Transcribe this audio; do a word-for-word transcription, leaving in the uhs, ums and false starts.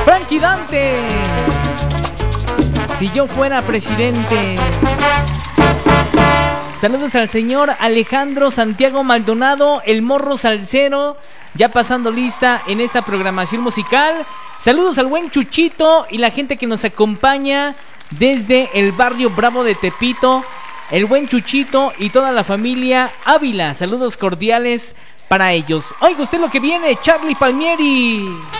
Frankie Dante. Si yo fuera presidente. Saludos al señor Alejandro Santiago Maldonado, el morro salsero, ya pasando lista en esta programación musical. Saludos al buen Chuchito y la gente que nos acompaña desde el barrio Bravo de Tepito, el buen Chuchito y toda la familia Ávila. Saludos cordiales para ellos. Oiga usted lo que viene, Charlie Palmieri.